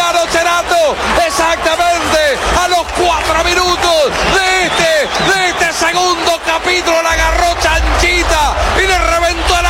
Emiliano Cherando, exactamente a los 4 minutos de